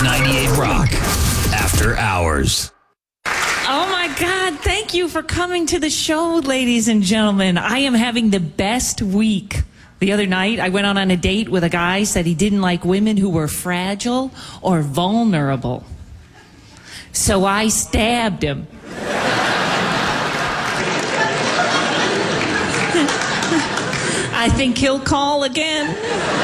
98 Rock. After Hours. Oh my God, thank you for coming to the show, ladies and gentlemen. I am having the best week. The other night, I went on a date with a guy, said he didn't like women who were fragile or vulnerable. So I stabbed him. I think he'll call again.